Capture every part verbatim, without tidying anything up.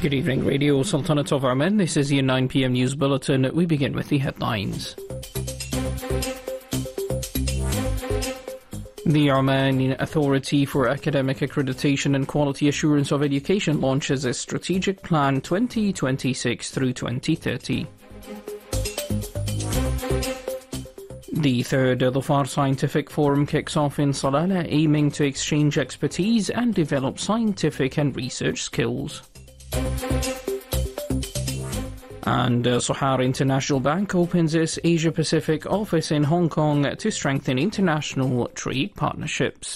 Good evening, Radio Sultanate of Oman. This is your nine p m news bulletin. We begin with the headlines. The Oman Authority for Academic Accreditation and Quality Assurance of Education launches a strategic plan twenty twenty-six through twenty thirty. The third Dhofar Scientific Forum kicks off in Salalah, aiming to exchange expertise and develop scientific and research skills. And uh, Sohar International Bank opens its Asia-Pacific office in Hong Kong to strengthen international trade partnerships.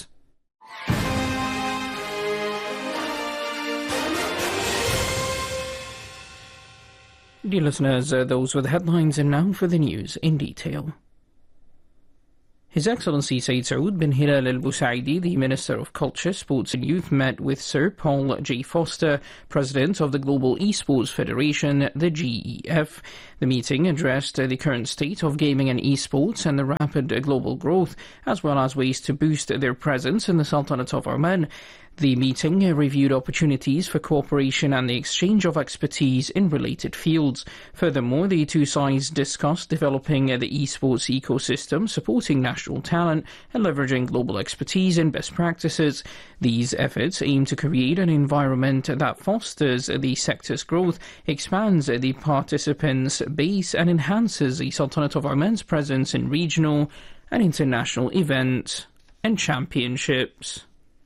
Dear listeners, uh, those were the headlines, and now for the news in detail. His Excellency Said Saud bin Hilal Al Busaidi, the Minister of Culture, Sports and Youth, met with Sir Paul J. Foster, President of the Global Esports Federation, the G E F. The meeting addressed the current state of gaming and esports and the rapid global growth, as well as ways to boost their presence in the Sultanate of Oman. The meeting reviewed opportunities for cooperation and the exchange of expertise in related fields. Furthermore, the two sides discussed developing the esports ecosystem, supporting national talent, and leveraging global expertise and best practices. These efforts aim to create an environment that fosters the sector's growth, expands the participants' base, and enhances the Sultanate of Oman's presence in regional and international events and championships.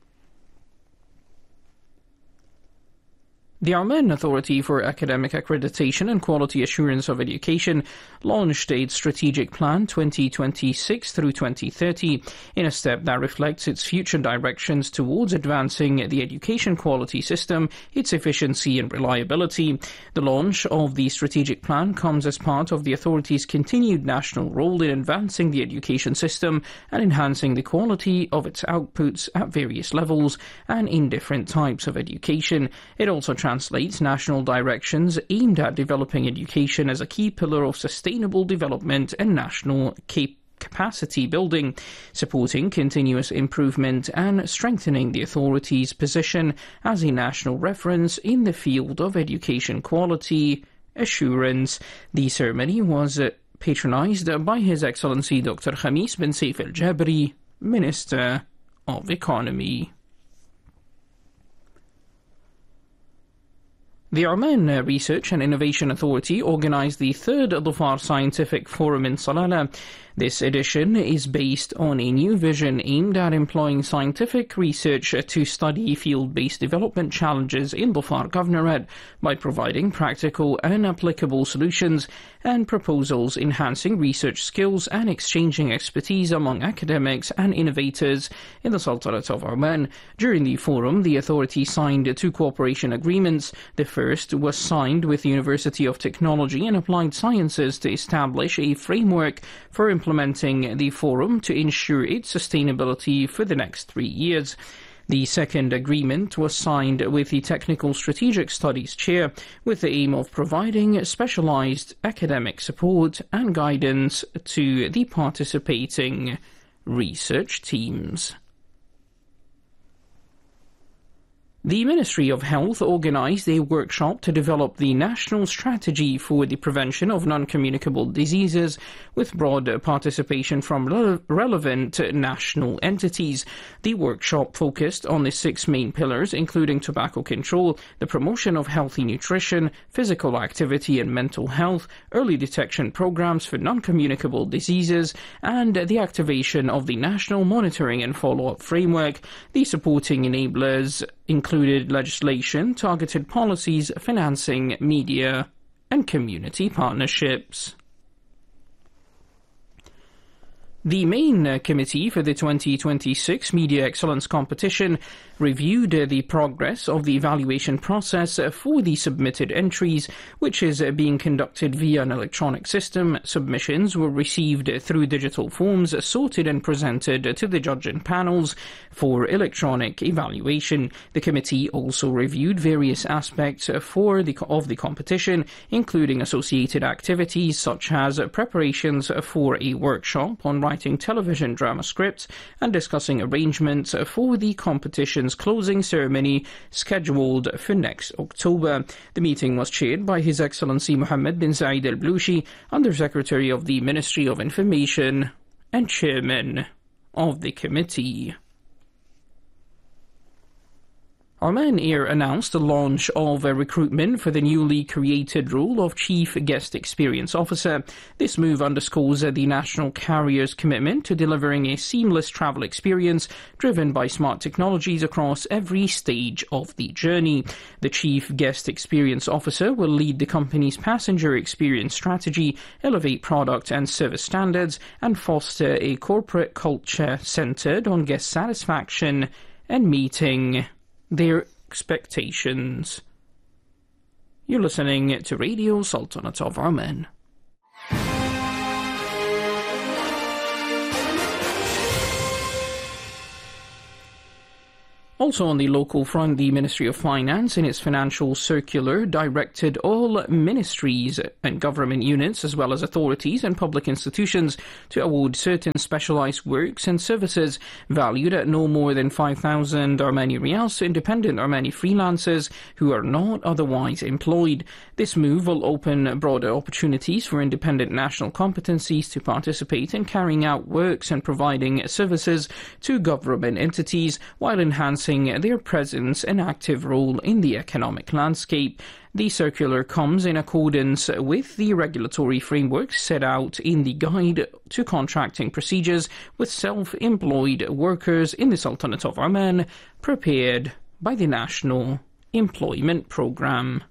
The Oman Authority for Academic Accreditation and Quality Assurance of Education launched its strategic plan twenty twenty-six through twenty thirty in a step that reflects its future directions towards advancing the education quality system, its efficiency and reliability. The launch of the strategic plan comes as part of the authority's continued national role in advancing the education system and enhancing the quality of its outputs at various levels and in different types of education. It also translates national directions aimed at developing education as a key pillar of sustainable development and national cap- capacity building, supporting continuous improvement and strengthening the authority's position as a national reference in the field of education quality assurance. The ceremony was uh, patronised by His Excellency Doctor Khamis bin Saif Al Jabri, Minister of Economy. The Oman Research and Innovation Authority organised the third Dhofar Scientific Forum in Salalah. This edition is based on a new vision aimed at employing scientific research to study field-based development challenges in Dhofar Governorate by providing practical and applicable solutions and proposals, enhancing research skills and exchanging expertise among academics and innovators in the Sultanate of Oman. During the forum, the authority signed two cooperation agreements. The first was signed with the University of Technology and Applied Sciences to establish a framework for implementing the forum to ensure its sustainability for the next three years. The second agreement was signed with the Technical Strategic Studies Chair with the aim of providing specialised academic support and guidance to the participating research teams. The Ministry of Health organised a workshop to develop the national strategy for the prevention of non-communicable diseases with broad participation from rele- relevant national entities. The workshop focused on the six main pillars, including tobacco control, the promotion of healthy nutrition, physical activity and mental health, early detection programs for non-communicable diseases, and the activation of the National Monitoring and Follow-up Framework. The supporting enablers included legislation, targeted policies, financing, media, and community partnerships. The main uh, committee for the twenty twenty-six Media Excellence Competition reviewed uh, the progress of the evaluation process uh, for the submitted entries, which is uh, being conducted via an electronic system. Submissions were received uh, through digital forms, uh, sorted and presented uh, to the judging panels for electronic evaluation. The committee also reviewed various aspects uh, for the of the competition, including associated activities such as uh, preparations for a workshop on writing television drama scripts and discussing arrangements for the competition's closing ceremony scheduled for next October. The meeting was chaired by His Excellency Mohammed bin Zayed Al Balushi, Under-Secretary of the Ministry of Information and Chairman of the committee. Oman Air announced the launch of a recruitment for the newly created role of Chief Guest Experience Officer. This move underscores the national carrier's commitment to delivering a seamless travel experience driven by smart technologies across every stage of the journey. The Chief Guest Experience Officer will lead the company's passenger experience strategy, elevate product and service standards, and foster a corporate culture centered on guest satisfaction and meeting their expectations. You're listening to Radio Sultanate of Oman. Also on the local front, the Ministry of Finance, in its financial circular, directed all ministries and government units, as well as authorities and public institutions, to award certain specialized works and services valued at no more than five thousand Omani Riyals to independent Omani freelancers who are not otherwise employed. This move will open broader opportunities for independent national competencies to participate in carrying out works and providing services to government entities, while enhancing their presence and active role in the economic landscape. The circular comes in accordance with the regulatory framework set out in the Guide to Contracting Procedures with Self-Employed Workers in the Sultanate of Oman, prepared by the National Employment Programme.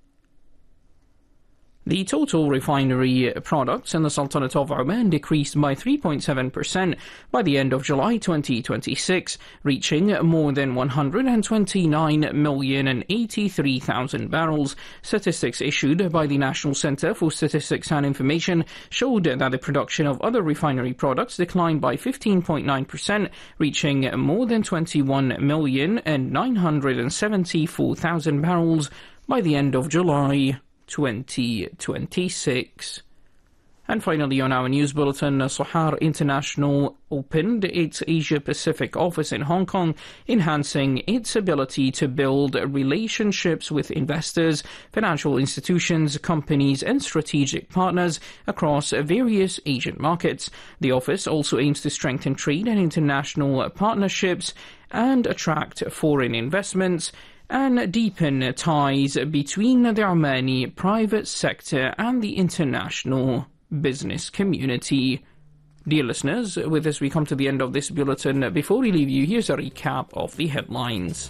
The total refinery products in the Sultanate of Oman decreased by three point seven percent by the end of July twenty twenty-six, reaching more than one hundred twenty-nine million eighty-three thousand barrels. Statistics issued by the National Centre for Statistics and Information showed that the production of other refinery products declined by fifteen point nine percent, reaching more than twenty-one million nine hundred seventy-four thousand barrels by the end of July twenty twenty-six. And finally, on our news bulletin, Sohar International opened its Asia-Pacific office in Hong Kong, enhancing its ability to build relationships with investors, financial institutions, companies and strategic partners across various Asian markets. The office also aims to strengthen trade and international partnerships and attract foreign investments and deepen ties between the Omani private sector and the international business community. Dear listeners, with this we come to the end of this bulletin. Before we leave you, here's a recap of the headlines.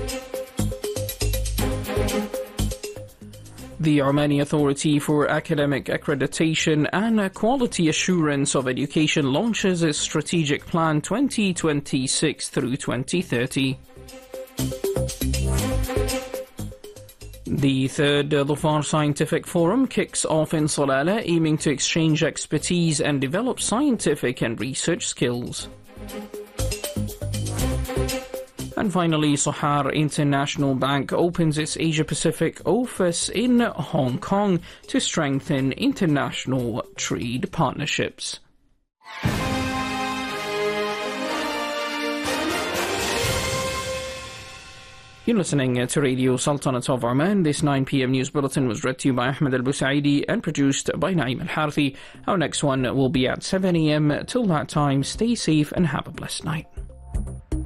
The Omani Authority for Academic Accreditation and Quality Assurance of Education launches its Strategic Plan twenty twenty-six through twenty thirty. The third Dhofar Scientific Forum kicks off in Salalah, aiming to exchange expertise and develop scientific and research skills. And finally, Sohar International Bank opens its Asia-Pacific office in Hong Kong to strengthen international trade partnerships. You're listening to Radio Sultanate of Oman. This nine p.m. news bulletin was read to you by Ahmed Al-Busaidi and produced by Naim Al-Harthi. Our next one will be at seven a.m. Till that time, stay safe and have a blessed night.